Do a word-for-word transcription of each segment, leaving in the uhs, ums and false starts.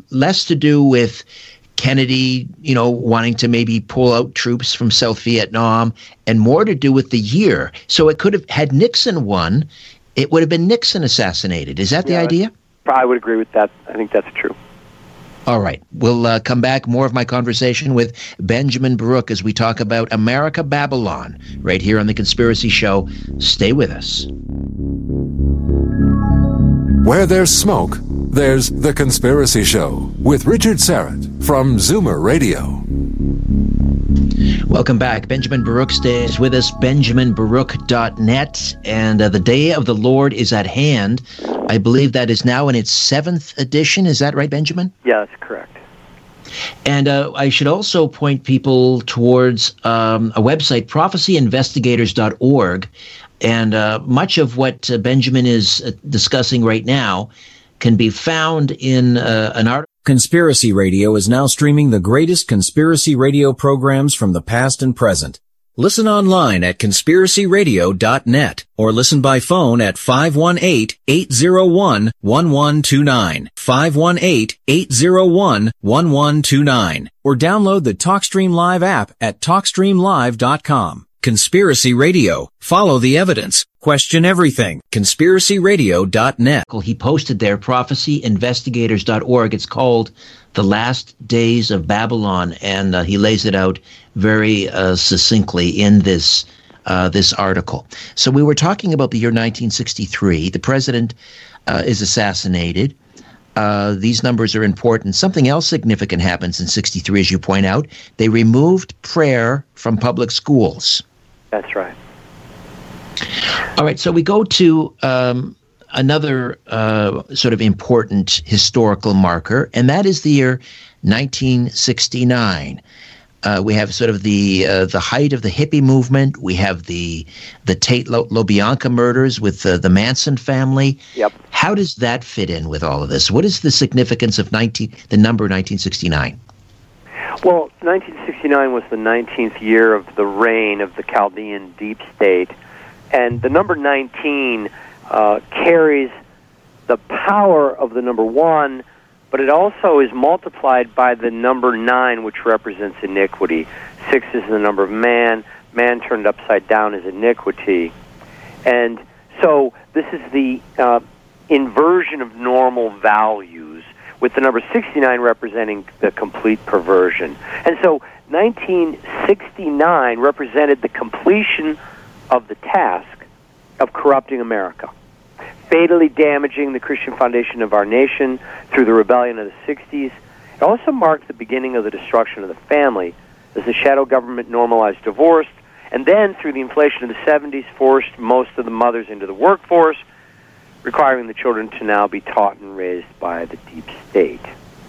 less to do with Kennedy, you know, wanting to maybe pull out troops from South Vietnam, and more to do with the year. So it could have, had Nixon won, it would have been Nixon assassinated. Is that the Yeah, idea? I would agree with that. I think that's true. All right. We'll uh, come back. More of my conversation with Benjamin Baruch as we talk about America Babylon right here on The Conspiracy Show. Stay with us. Where there's smoke, there's The Conspiracy Show with Richard Syrett from Zoomer Radio. Welcome back. Benjamin Baruch stays with us, benjamin baruch dot net. And uh, the Day of the Lord is at hand. I believe that is now in its seventh edition. Is that right, Benjamin? Yeah, that's correct. And uh, I should also point people towards um, a website, prophecy investigators dot org. And uh, much of what uh, Benjamin is uh, discussing right now can be found in uh, an article. Conspiracy Radio is now streaming the greatest conspiracy radio programs from the past and present. Listen online at conspiracy radio dot net or listen by phone at five one eight, eight zero one, one one two nine, five one eight, eight zero one, one one two nine, or download the TalkStream Live app at talk stream live dot com. Conspiracy Radio. Follow the evidence. Question everything. conspiracy radio dot net. He posted there, prophecy investigators dot org. It's called The Last Days of Babylon, and uh, he lays it out very uh, succinctly in this uh, this article. So we were talking about the year nineteen sixty-three. The president uh, is assassinated. Uh, these numbers are important. Something else significant happens in sixty-three, as you point out. They removed prayer from public schools. That's right. All right, so we go to um, another uh, sort of important historical marker, and that is the year nineteen sixty-nine. Uh, we have sort of the uh, the height of the hippie movement. We have the the Tate LaBianca murders with uh, the Manson family. Yep. How does that fit in with all of this? What is the significance of nineteen the number nineteen sixty-nine? Well, nineteen sixty-nine was the nineteenth year of the reign of the Chaldean deep state, and the number nineteen uh, carries the power of the number one, but it also is multiplied by the number nine, which represents iniquity. Six is the number of man. Man turned upside down is iniquity. And so this is the uh, inversion of normal values, with the number sixty-nine representing the complete perversion. And so nineteen sixty-nine represented the completion of the task of corrupting America, fatally damaging the Christian foundation of our nation through the rebellion of the sixties. It also marked the beginning of the destruction of the family, as the shadow government normalized divorce, and then through the inflation of the seventies forced most of the mothers into the workforce, requiring the children to now be taught and raised by the deep state.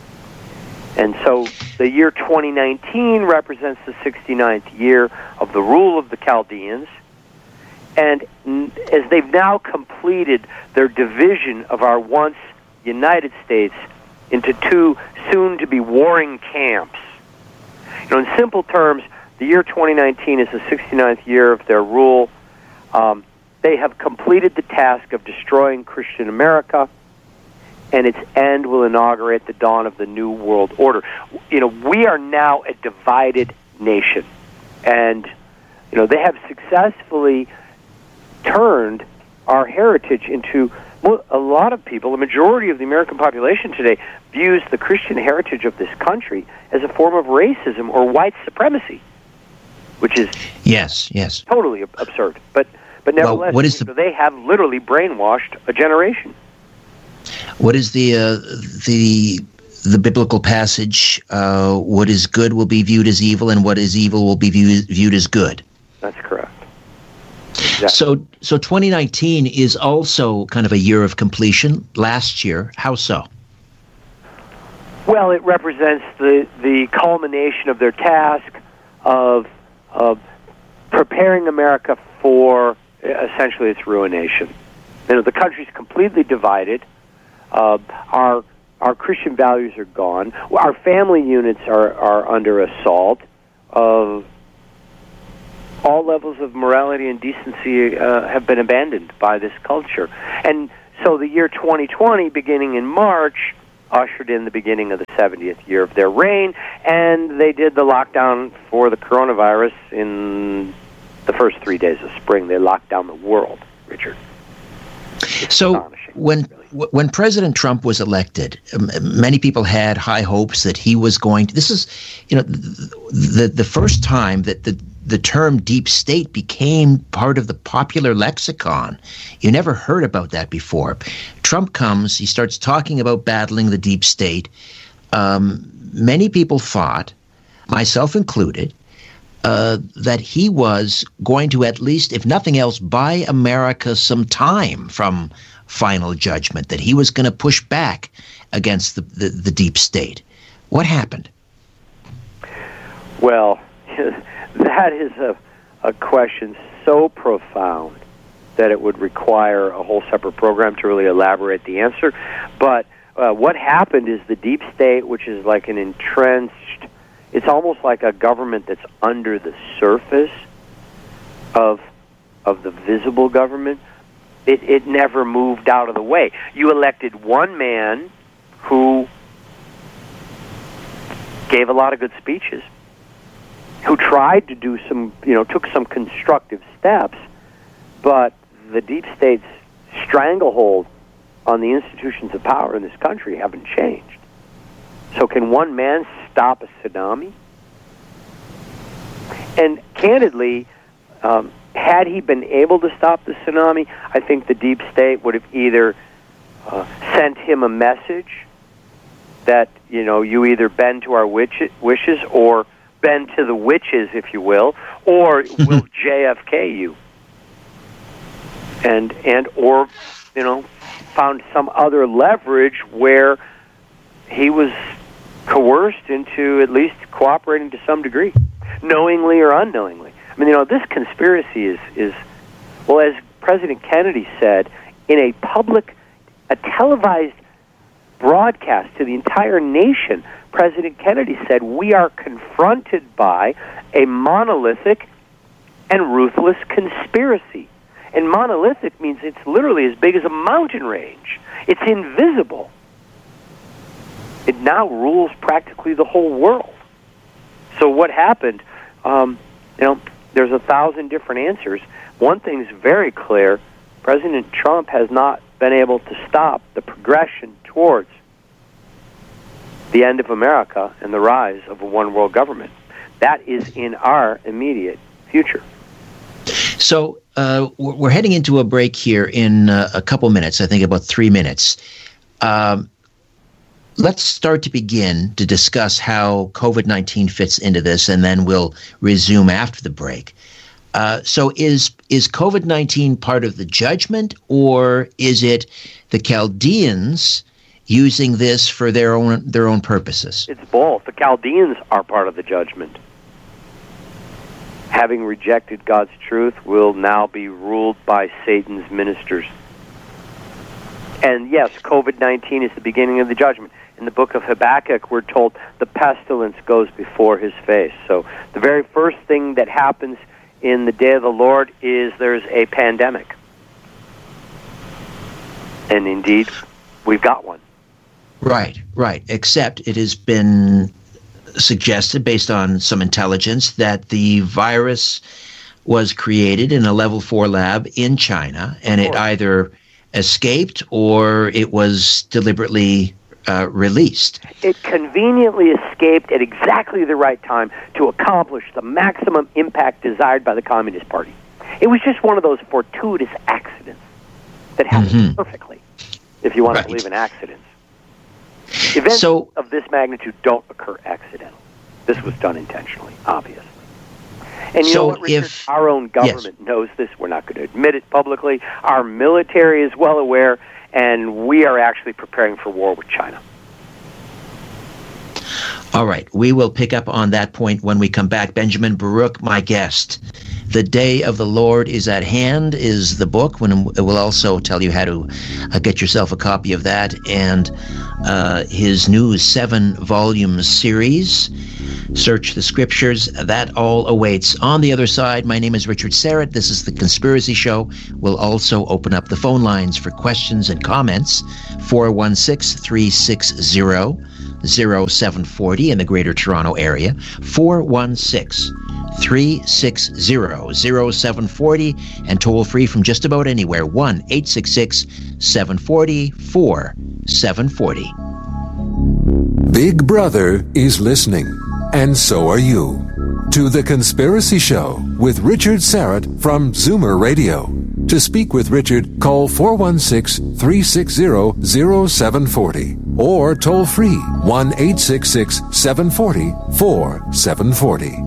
And so the year twenty nineteen represents the sixty-ninth year of the rule of the Chaldeans. And as they've now completed their division of our once United States into two soon-to-be warring camps, you know, in simple terms, the year twenty nineteen is the sixty-ninth year of their rule. Um, they have completed the task of destroying Christian America, and its end will inaugurate the dawn of the New World Order. You know, we are now a divided nation, and, you know, they have successfully turned our heritage into, well, a lot of people, the majority of the American population today, views the Christian heritage of this country as a form of racism or white supremacy, which is yes, yes, totally ab- absurd. But but nevertheless, well, what is the, they have literally brainwashed a generation. What is the uh, the the biblical passage? Uh, what is good will be viewed as evil, and what is evil will be viewed, viewed as good. That's correct. Exactly. So, so twenty nineteen is also kind of a year of completion. Last year, how so? Well, it represents the the culmination of their task of of preparing America for essentially its ruination. You know, the country's completely divided. Uh, our our Christian values are gone. Our family units are are under assault. Of all levels of morality and decency uh, have been abandoned by this culture. And so the year twenty twenty, beginning in March, ushered in the beginning of the seventieth year of their reign, and they did the lockdown for the coronavirus in the first three days of spring. They locked down the world, Richard. It's so when really. when President Trump was elected, um, many people had high hopes that he was going to, this is, you know, the the first time that the the term deep state became part of the popular lexicon. You never heard about that before. Trump comes, he starts talking about battling the deep state. Um, many people thought, myself included, uh, that he was going to at least, if nothing else, buy America some time from final judgment, that he was going to push back against the, the, the deep state. What happened? Well, that is a, a question so profound that it would require a whole separate program to really elaborate the answer. But uh, what happened is the deep state, which is like an entrenched, it's almost like a government that's under the surface of of the visible government. It, it never moved out of the way. You elected one man who gave a lot of good speeches, who tried to do some, you know, took some constructive steps, but the deep state's stranglehold on the institutions of power in this country haven't changed. So can one man stop a tsunami? And candidly, um, had he been able to stop the tsunami, I think the deep state would have either uh, sent him a message that, you know, you either bend to our witch- wishes or bend to the witches, if you will, or we'll J F K you. And, and or, you know, found some other leverage where he was coerced into at least cooperating to some degree, knowingly or unknowingly. I mean, you know, this conspiracy is, is well, as President Kennedy said, in a public, a televised broadcast to the entire nation, President Kennedy said, we are confronted by a monolithic and ruthless conspiracy. And monolithic means it's literally as big as a mountain range. It's invisible. It now rules practically the whole world. So what happened, um, you know, there's a thousand different answers. One thing's very clear. President Trump has not been able to stop the progression towards the end of America and the rise of a one-world government. That is in our immediate future. So uh, we're heading into a break here in uh, a couple minutes, I think about three minutes. Um, let's start to begin to discuss how COVID nineteen fits into this, and then we'll resume after the break. Uh, so is is COVID nineteen part of the judgment, or is it the Chaldeans using this for their own their own purposes? It's both. The Chaldeans are part of the judgment. Having rejected God's truth, will now be ruled by Satan's ministers. And yes, COVID nineteen is the beginning of the judgment. In the book of Habakkuk, we're told the pestilence goes before his face. So the very first thing that happens in the day of the Lord is there's a pandemic. And indeed, we've got one. Right, right. Except it has been suggested, based on some intelligence, that the virus was created in a level four lab in China, and it either escaped or it was deliberately uh, released. It conveniently escaped at exactly the right time to accomplish the maximum impact desired by the Communist Party. It was just one of those fortuitous accidents that happened mm-hmm. perfectly, if you want right. to believe in accidents. Events so, of this magnitude don't occur accidentally. This was done intentionally, obviously. And you so know what, Richard? If, our own government yes. knows this. We're not going to admit it publicly. Our military is well aware, and we are actually preparing for war with China. All right. We will pick up on that point when we come back. Benjamin Baruch, my guest. The Day of the Lord is at Hand is the book. When it will also tell you how to uh, get yourself a copy of that, and uh, his new seven volume series, Search the Scriptures. That all awaits. On the other side, my name is Richard Serrett. This is The Conspiracy Show. We'll also open up the phone lines for questions and comments. four one six, three six zero, zero seven four zero in the Greater Toronto Area. four one six, three six zero, zero seven four zero and toll free from just about anywhere. one eight six six, seven four zero, four seven four zero. Big Brother is listening, and so are you, to The Conspiracy Show with Richard Serrett from Zoomer Radio. To speak with Richard, call four one six, three six zero, zero seven four zero or toll free one eight six six, seven four zero, four seven four zero.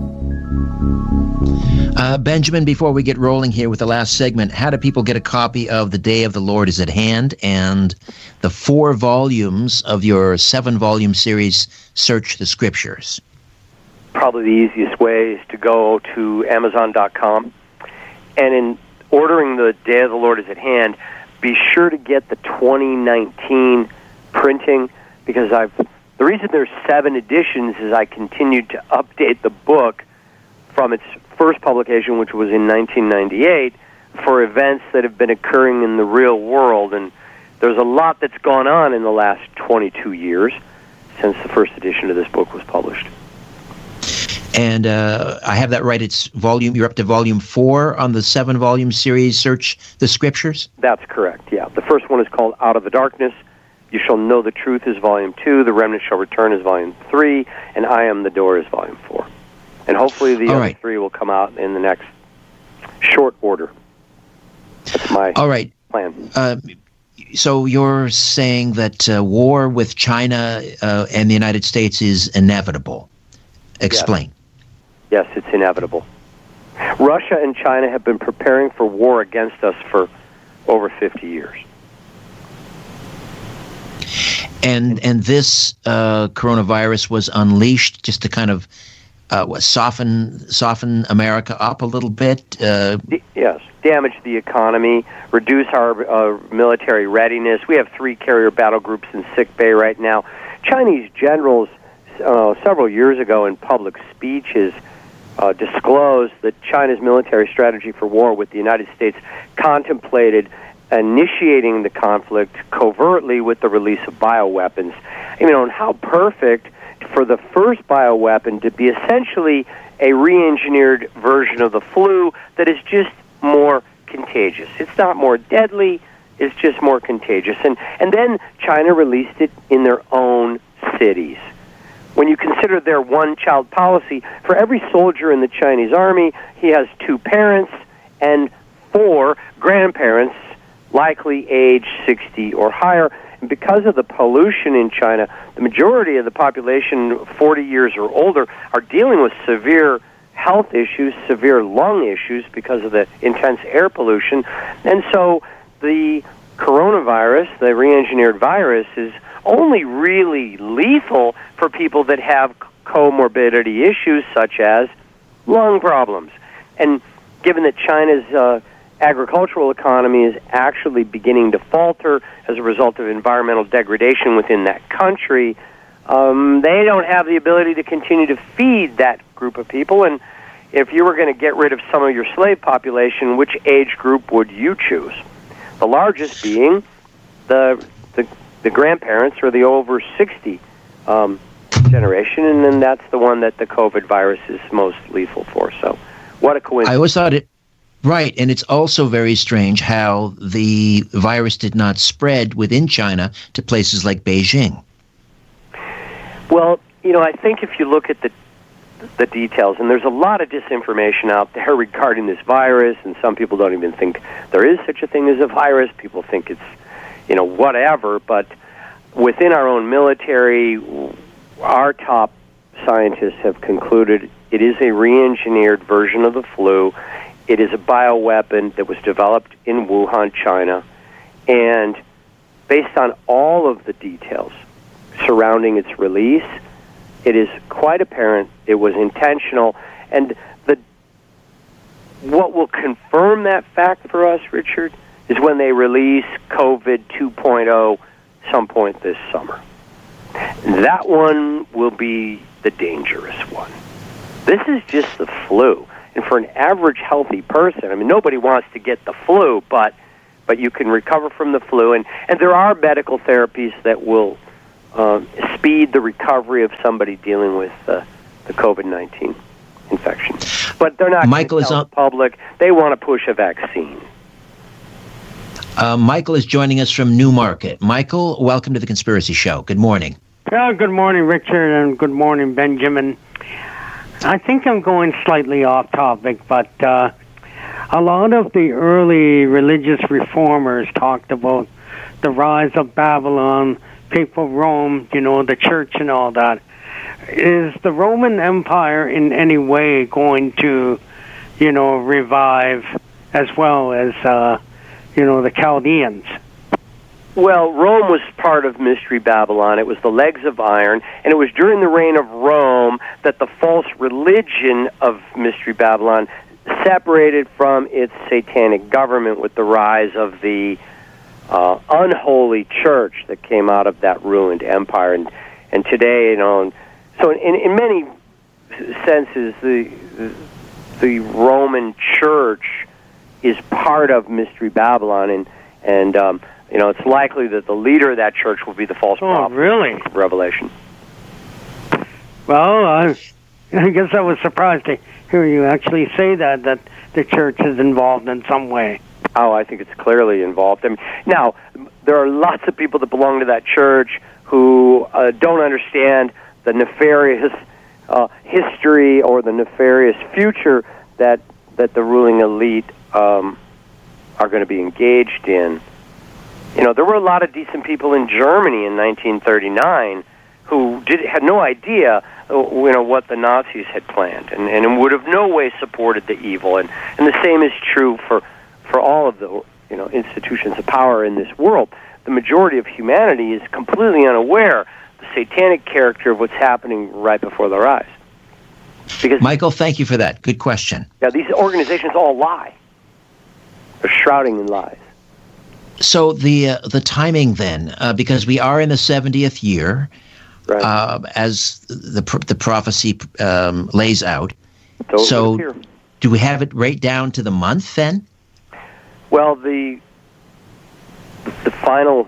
Uh, Benjamin, before we get rolling here with the last segment, how do people get a copy of The Day of the Lord is at Hand and the four volumes of your seven-volume series, Search the Scriptures? Probably the easiest way is to go to Amazon dot com, and in ordering The Day of the Lord is at Hand, be sure to get the twenty nineteen printing, because I've the reason there's seven editions is I continued to update the book from its first publication, which was in nineteen ninety-eight, for events that have been occurring in the real world. And there's a lot that's gone on in the last twenty-two years since the first edition of this book was published. And uh, I have that right. It's volume. You're up to volume four on the seven-volume series, Search the Scriptures? That's correct, yeah. The first one is called Out of the Darkness. You Shall Know the Truth is volume two. The Remnant Shall Return is volume three. And I Am the Door is volume four. And hopefully the All other right. three will come out in the next short order. That's my All right. plan. Uh, so you're saying that uh, war with China uh, and the United States is inevitable. Explain. Yes, it's inevitable. Russia and China have been preparing for war against us for over fifty years. And and this uh, coronavirus was unleashed just to kind of uh, what, soften soften America up a little bit. Uh, D- yes, damage the economy, reduce our uh, military readiness. We have three carrier battle groups in sick bay right now. Chinese generals, uh, several years ago in public speeches, uh, disclosed that China's military strategy for war with the United States contemplated initiating the conflict covertly with the release of bioweapons. You know, and how perfect for the first bioweapon to be essentially a re-engineered version of the flu that is just more contagious. It's not more deadly, it's just more contagious. And, and then China released it in their own cities. When you consider their one-child policy, for every soldier in the Chinese army, he has two parents and four grandparents, likely age sixty or higher. And because of the pollution in China, the majority of the population, forty years or older, are dealing with severe health issues, severe lung issues because of the intense air pollution. And so the coronavirus, the re-engineered virus, is only really lethal for people that have comorbidity issues such as lung problems. And given that China's uh, agricultural economy is actually beginning to falter as a result of environmental degradation within that country, um, they don't have the ability to continue to feed that group of people. And if you were going to get rid of some of your slave population, which age group would you choose? The largest being the the, the grandparents or the over sixty um, generation, and then that's the one that the COVID virus is most lethal for. So what a coincidence. I always thought it, right, and it's also very strange how the virus did not spread within China to places like Beijing. Well, you know, I think if you look at the the details, and there's a lot of disinformation out there regarding this virus, and some people don't even think there is such a thing as a virus. People think it's, you know, whatever, but within our own military, our top scientists have concluded it is a re-engineered version of the flu. It is a bioweapon that was developed in Wuhan, China, and based on all of the details surrounding its release, it is quite apparent it was intentional. And the what will confirm that fact for us, Richard, is when they release COVID two point oh some point this summer. That one will be the dangerous one. This is just the flu. And for an average healthy person, I mean, nobody wants to get the flu, but but you can recover from the flu. And, and there are medical therapies that will um, speed the recovery of somebody dealing with uh, the COVID nineteen infection. But they're not going to tell the public. They want to push a vaccine. Uh, Michael is joining us from Newmarket. Michael, welcome to the Conspiracy Show. Good morning. Well, good morning, Richard, and good morning, Benjamin. I think I'm going slightly off topic, but uh, a lot of the early religious reformers talked about the rise of Babylon, papal Rome, you know, the church and all that. Is the Roman Empire in any way going to, you know, revive as well as, uh, you know, the Chaldeans? Well, Rome was part of Mystery Babylon. It was the legs of iron, and it was during the reign of Rome that the false religion of Mystery Babylon separated from its satanic government with the rise of the uh, unholy church that came out of that ruined empire. And, and today, you know, so in, in many senses, the, the Roman church is part of Mystery Babylon, and, and um, you know, it's likely that the leader of that church will be the false oh, prophet. Really? Of Revelation. Well, I, I guess I was surprised to hear you actually say that, that the church is involved in some way. Oh, I think it's clearly involved. I mean, now, there are lots of people that belong to that church who uh, don't understand the nefarious uh, history or the nefarious future that, that the ruling elite um, are going to be engaged in. You know, there were a lot of decent people in Germany in nineteen thirty-nine who did had no idea, you know, what the Nazis had planned, and, and would have no way supported the evil. And, and the same is true for, for all of the, you know, institutions of power in this world. The majority of humanity is completely unaware of the satanic character of what's happening right before their eyes. Because Michael, thank you for that. Good question. Yeah, these organizations all lie. They're shrouding in lies. So the uh, the timing then, uh, because we are in the seventieth year, right. uh, as the the prophecy um, lays out. So, so do we have it right down to the month then? Well, the the final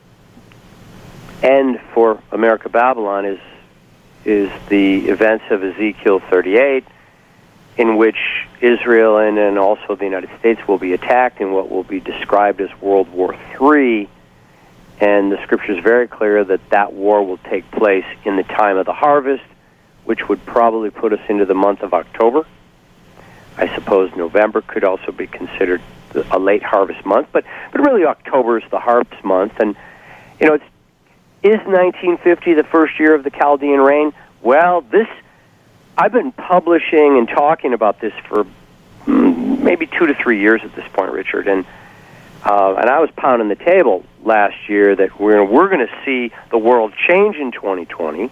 end for America Babylon is is the events of Ezekiel thirty-eight, in which Israel and, and also the United States will be attacked in what will be described as World War Three. And the Scripture is very clear that that war will take place in the time of the harvest, which would probably put us into the month of October. I suppose November could also be considered a late harvest month, but, but really October is the harvest month. And, you know, it's, is nineteen fifty the first year of the Chaldean reign? Well, this... I've been publishing and talking about this for mm, maybe two to three years at this point, Richard, and uh, and I was pounding the table last year that we're we're going to see the world change in twenty twenty,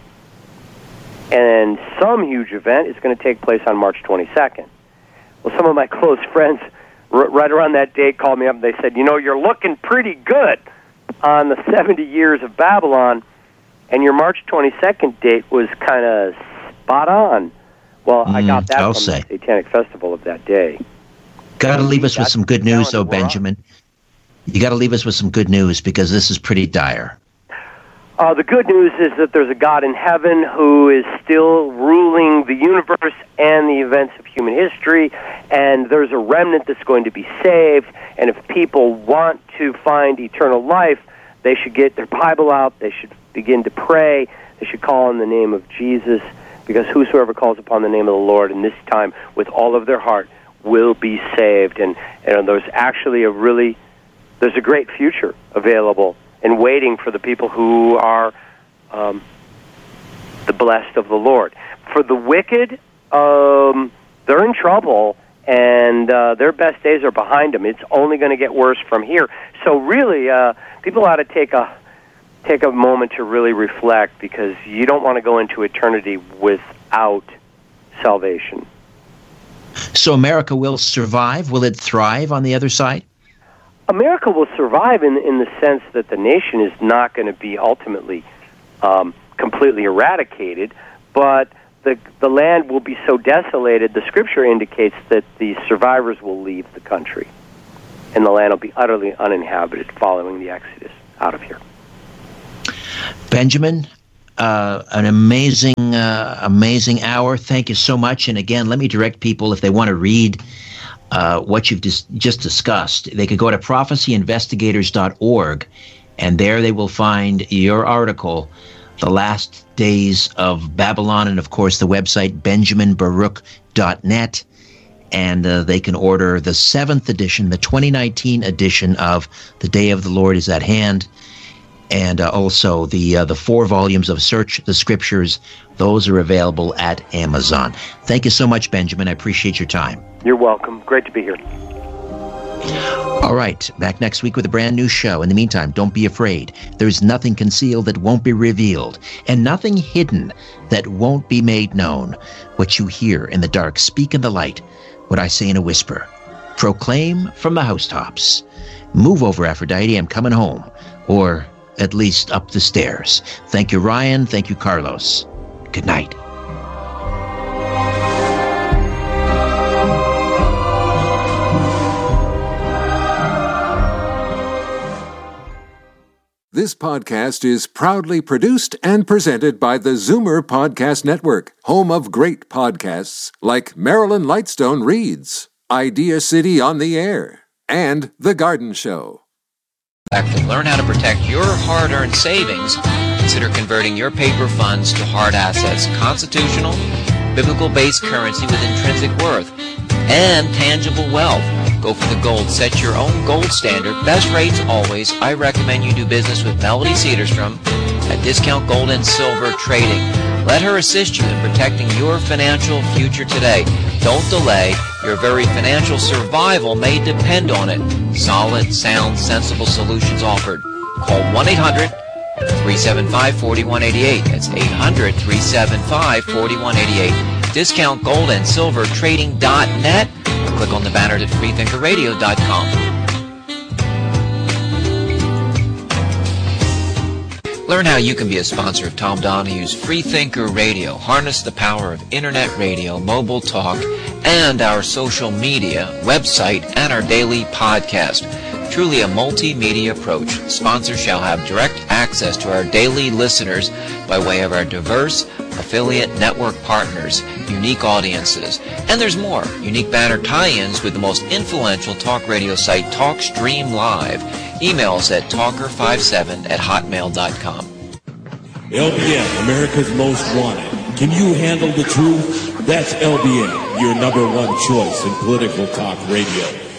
and some huge event is going to take place on March twenty-second. Well, some of my close friends r- right around that date called me up and they said, you know, you're looking pretty good on the seventy years of Babylon, and your March twenty-second date was kind of spot on. Well, mm, I got that I'll from say. the Satanic Festival of that day. Got to leave us with some good news, though, Benjamin. You got to leave us with some good news because this is pretty dire. Uh, the good news is that there's a God in heaven who is still ruling the universe and the events of human history, and there's a remnant that's going to be saved, and if people want to find eternal life, they should get their Bible out, they should begin to pray, they should call on the name of Jesus, because whosoever calls upon the name of the Lord in this time with all of their heart will be saved. And, and there's actually a really, there's a great future available and waiting for the people who are um, the blessed of the Lord. For the wicked, um, they're in trouble, and uh, their best days are behind them. It's only going to get worse from here. So really, uh, people ought to take a take a moment to really reflect, because you don't want to go into eternity without salvation. So America will survive? Will it thrive on the other side? America will survive in in the sense that the nation is not going to be ultimately um, completely eradicated, but the the land will be so desolated, the Scripture indicates that the survivors will leave the country, and the land will be utterly uninhabited following the Exodus out of here. Benjamin, uh, an amazing, uh, amazing hour. Thank you so much. And again, let me direct people, if they want to read uh, what you've dis- just discussed, they could go to prophecy investigators dot org, and there they will find your article, The Last Days of Babylon, and of course the website benjamin baruch dot net. And uh, they can order the seventh edition, the twenty nineteen edition of The Day of the Lord is at Hand, and uh, also the uh, the four volumes of Search the Scriptures. Those are available at Amazon. Thank you so much, Benjamin. I appreciate your time. You're welcome. Great to be here. All right, back next week with a brand new show. In the meantime, don't be afraid. There's nothing concealed that won't be revealed, and nothing hidden that won't be made known. What you hear in the dark, speak in the light. What I say in a whisper, proclaim from the housetops. Move over, Aphrodite, I'm coming home. Or at least up the stairs. Thank you, Ryan. Thank you, Carlos. Good night. This podcast is proudly produced and presented by the Zoomer Podcast Network, home of great podcasts like Marilyn Lightstone Reads, Idea City on the Air, and The Garden Show. To learn how to protect your hard-earned savings, consider converting your paper funds to hard assets, constitutional, biblical-based currency with intrinsic worth, and tangible wealth. Go for the gold. Set your own gold standard. Best rates always. I recommend you do business with Melody Cedarstrom at Discount Gold and Silver Trading. Let her assist you in protecting your financial future today. Don't delay. Your very financial survival may depend on it. Solid, sound, sensible solutions offered. Call one eight hundred three seven five four one eight eight. That's eight hundred three seven five four one eight eight. Discount Gold and Silver Trading dot net. Click on the banner at free thinker radio dot com. Learn how you can be a sponsor of Tom Donahue's Freethinker Radio. Harness the power of internet radio, mobile talk, and our social media, website, and our daily podcast. Truly a multimedia approach. Sponsors shall have direct access to our daily listeners by way of our diverse affiliate network partners, unique audiences, and there's more. Unique banner tie-ins with the most influential talk radio site, TalkStream Live. Emails at talker five seven at hotmail dot com. L B M, America's Most Wanted. Can you handle the truth? That's L B M, your number one choice in political talk radio.